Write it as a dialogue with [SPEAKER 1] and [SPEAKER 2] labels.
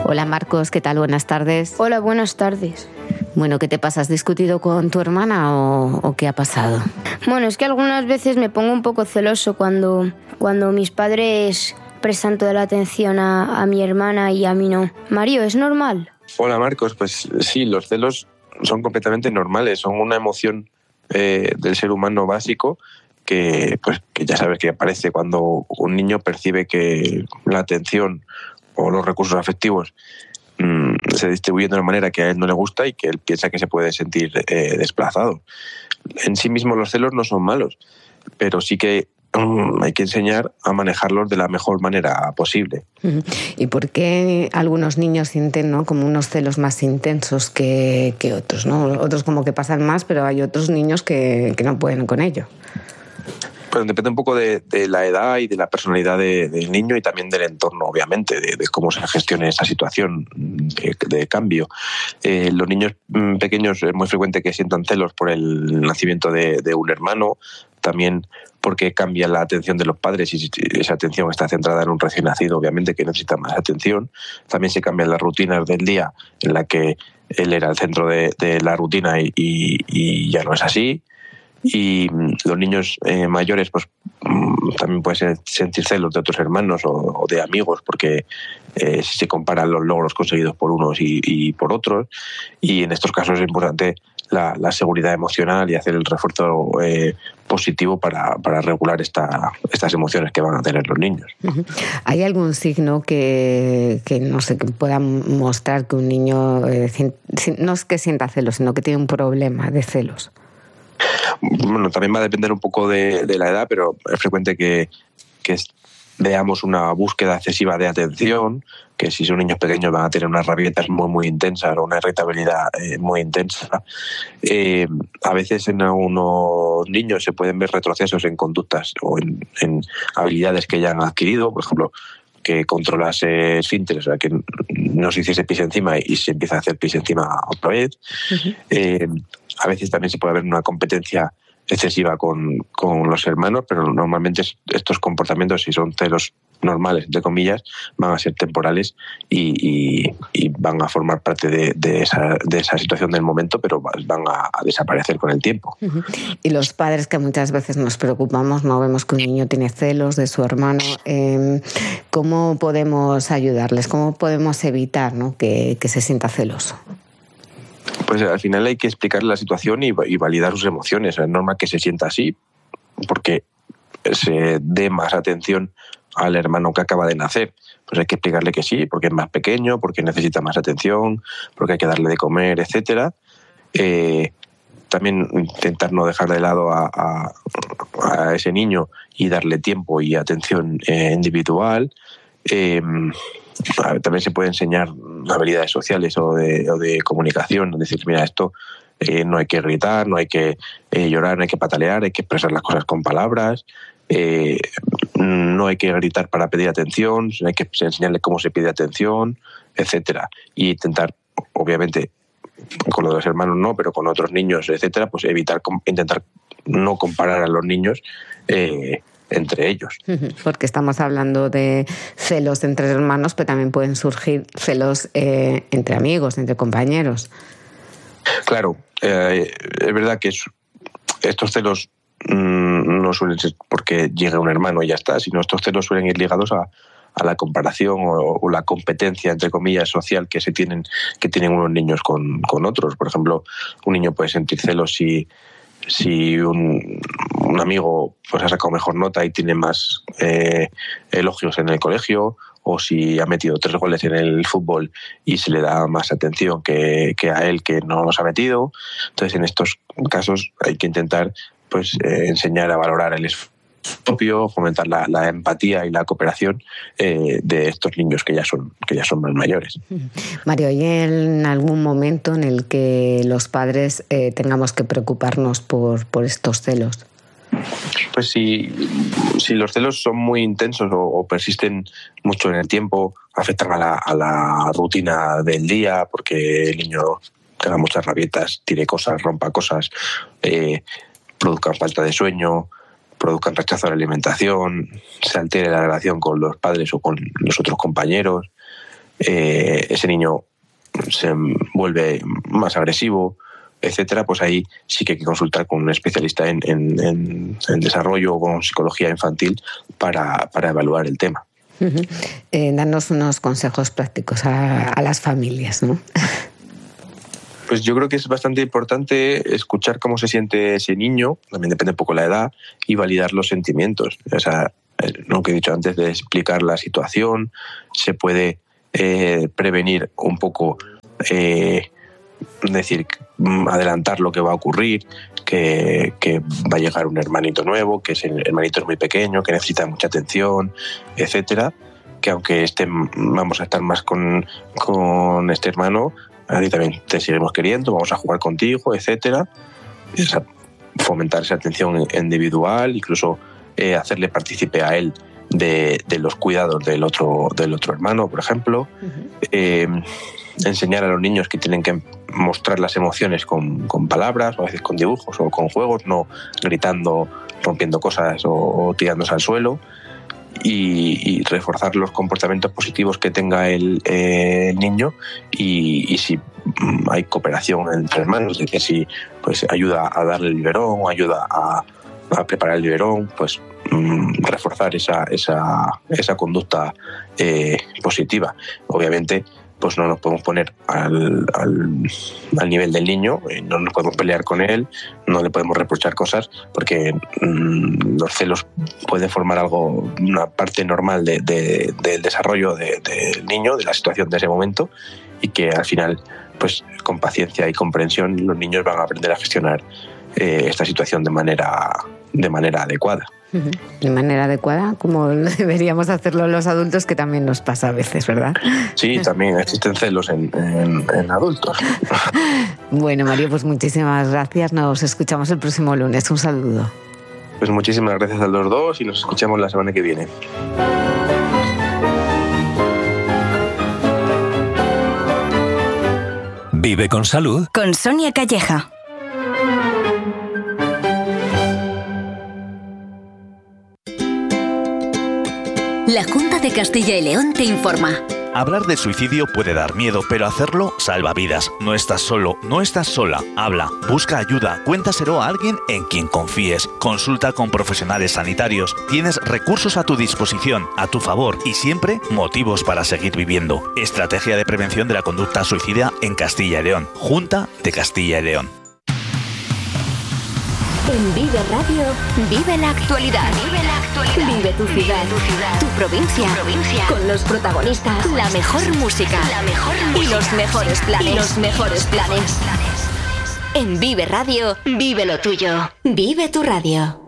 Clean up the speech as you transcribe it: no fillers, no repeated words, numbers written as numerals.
[SPEAKER 1] Hola Marcos, ¿qué tal? Buenas tardes.
[SPEAKER 2] Hola, buenas tardes.
[SPEAKER 1] Bueno, ¿qué te pasa? ¿Has discutido con tu hermana o qué ha pasado?
[SPEAKER 2] Bueno, es que algunas veces me pongo un poco celoso cuando mis padres prestan toda la atención a mi hermana y a mí no. Mario, ¿es normal?
[SPEAKER 3] Hola Marcos, pues sí, los celos son completamente normales, son una emoción del ser humano básico que ya sabes que aparece cuando un niño percibe que la atención o los recursos afectivos se distribuyen de una manera que a él no le gusta y que él piensa que se puede sentir desplazado. En sí mismos los celos no son malos, pero sí que hay que enseñar a manejarlos de la mejor manera posible.
[SPEAKER 1] ¿Y por qué algunos niños sienten, ¿no?, como unos celos más intensos que otros, ¿no? Otros como que pasan más, pero hay otros niños que no pueden con ello.
[SPEAKER 3] Pues depende un poco de la edad y de la personalidad del niño y también del entorno, obviamente, de cómo se gestione esa situación de cambio. Los niños pequeños es muy frecuente que sientan celos por el nacimiento de un hermano, también porque cambia la atención de los padres y esa atención está centrada en un recién nacido, obviamente, que necesita más atención. También se cambian las rutinas del día en la que él era el centro de la rutina y ya no es así. Y los niños mayores pues también pueden sentir celos de otros hermanos o de amigos porque si se comparan los logros conseguidos por unos y por otros, y en estos casos es importante la seguridad emocional y hacer el refuerzo positivo para regular estas emociones que van a tener los niños.
[SPEAKER 1] ¿Hay algún signo que no sé, que pueda mostrar que un niño no es que sienta celos, sino que tiene un problema de celos?
[SPEAKER 3] Bueno, también va a depender un poco de la edad, pero es frecuente que veamos una búsqueda excesiva de atención, que si son niños pequeños van a tener unas rabietas muy intensas o una irritabilidad muy intensa. A veces en algunos niños se pueden ver retrocesos en conductas o en habilidades que ya han adquirido, por ejemplo, que controlase esfínteres, o sea, que no se hiciese pis encima y se empieza a hacer pis encima otra vez. A veces también se puede haber una competencia excesiva con los hermanos, pero normalmente estos comportamientos, si son celos normales, entre comillas, van a ser temporales y van a formar parte de esa situación del momento, pero van a desaparecer con el tiempo.
[SPEAKER 1] Y los padres, que muchas veces nos preocupamos, no vemos que un niño tiene celos de su hermano, ¿cómo podemos ayudarles? ¿Cómo podemos evitar, ¿no?, que se sienta celoso?
[SPEAKER 3] Pues al final hay que explicarle la situación y validar sus emociones. Es normal que se sienta así porque se dé más atención al hermano que acaba de nacer. Pues hay que explicarle que sí, porque es más pequeño, porque necesita más atención, porque hay que darle de comer, etc. También intentar no dejar de lado a ese niño y darle tiempo y atención individual. También se puede enseñar habilidades sociales o de comunicación, decir, mira, esto no hay que gritar, no hay que llorar, no hay que patalear, hay que expresar las cosas con palabras, no hay que gritar para pedir atención, hay que enseñarle cómo se pide atención, etcétera. Y intentar, obviamente, con los hermanos no, pero con otros niños, etcétera, pues intentar no comparar a los niños entre ellos.
[SPEAKER 1] Porque estamos hablando de celos entre hermanos, pero también pueden surgir celos entre amigos, entre compañeros.
[SPEAKER 3] Claro, es verdad que estos celos no suelen ser porque llegue un hermano y ya está, sino estos celos suelen ir ligados a la comparación o la competencia, entre comillas, social que tienen unos niños con otros. Por ejemplo, un niño puede sentir celos si un amigo pues ha sacado mejor nota y tiene más elogios en el colegio, o si ha metido 3 goles en el fútbol y se le da más atención que a él, que no los ha metido. Entonces, en estos casos hay que intentar pues enseñar a valorar el esfuerzo propio, fomentar la empatía y la cooperación de estos niños que ya son más mayores.
[SPEAKER 1] Mario, ¿hay en algún momento en el que los padres tengamos que preocuparnos por estos celos?
[SPEAKER 3] Pues si los celos son muy intensos o persisten mucho en el tiempo, afectan a la rutina del día, porque el niño tenga muchas rabietas, tire cosas, rompa cosas, produzcan falta de sueño, produzcan rechazo a la alimentación, se altere la relación con los padres o con los otros compañeros, ese niño se vuelve más agresivo, etcétera, pues ahí sí que hay que consultar con un especialista en desarrollo o con psicología infantil para evaluar el tema.
[SPEAKER 1] Danos unos consejos prácticos a las familias, ¿no?
[SPEAKER 3] Pues yo creo que es bastante importante escuchar cómo se siente ese niño, también depende un poco de la edad, y validar los sentimientos. O sea, lo que he dicho antes de explicar la situación, se puede prevenir un poco, decir, adelantar lo que va a ocurrir, que va a llegar un hermanito nuevo, que ese hermanito es muy pequeño, que necesita mucha atención, etcétera, que aunque vamos a estar más con este hermano, a ti también te seguimos queriendo, vamos a jugar contigo, etcétera. Fomentar esa atención individual, incluso hacerle partícipe a él de los cuidados del otro hermano, por ejemplo. Enseñar a los niños que tienen que mostrar las emociones con palabras, o a veces con dibujos o con juegos, no gritando, rompiendo cosas o tirándose al suelo. Y reforzar los comportamientos positivos que tenga el niño y si hay cooperación entre hermanos, es decir, si pues ayuda a darle el biberón o ayuda a preparar el biberón, pues reforzar esa conducta positiva. Obviamente pues no nos podemos poner al nivel del niño, no nos podemos pelear con él, no le podemos reprochar cosas, porque los celos pueden formar una parte normal del desarrollo del niño, de la situación de ese momento, y que al final, pues con paciencia y comprensión, los niños van a aprender a gestionar esta situación de manera adecuada.
[SPEAKER 1] De manera adecuada, como deberíamos hacerlo los adultos, que también nos pasa a veces, ¿verdad?
[SPEAKER 3] Sí, también existen celos en adultos.
[SPEAKER 1] Bueno, Mario, pues muchísimas gracias. Nos escuchamos el próximo lunes. Un saludo.
[SPEAKER 3] Pues muchísimas gracias a los dos y nos escuchamos la semana que viene.
[SPEAKER 4] Vive con salud.
[SPEAKER 5] Con Sonia Calleja. La Junta de Castilla y León te informa.
[SPEAKER 6] Hablar de suicidio puede dar miedo, pero hacerlo salva vidas. No estás solo, no estás sola. Habla, busca ayuda, cuéntaselo a alguien en quien confíes. Consulta con profesionales sanitarios. Tienes recursos a tu disposición, a tu favor y siempre motivos para seguir viviendo. Estrategia de prevención de la conducta suicida en Castilla y León. Junta de Castilla y León.
[SPEAKER 5] En Vive Radio, vive la actualidad. Vive la actualidad. Vive tu ciudad, tu provincia. Con los protagonistas, la mejor música, y los mejores planes. En Vive Radio, vive lo tuyo. Vive tu radio.